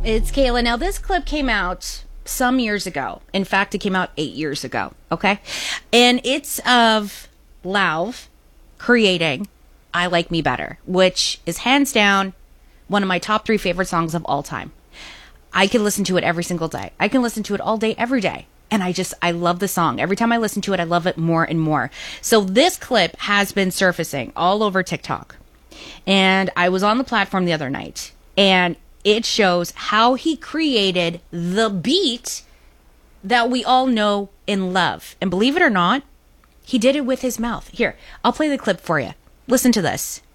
It's Kayla. Now, this clip came out some years ago. In fact, it came out 8 years ago. Okay. And it's of Lauv creating I Like Me Better, which is hands down one of my top 3 favorite songs of all time. I can listen to it every single day. I can listen to it all day, every day. And I love the song. Every time I listen to it, I love it more and more. So this clip has been surfacing all over TikTok. And I was on the platform the other night, and it shows how he created the beat that we all know and love. And believe it or not, he did it with his mouth. Here, I'll play the clip for you. Listen to this.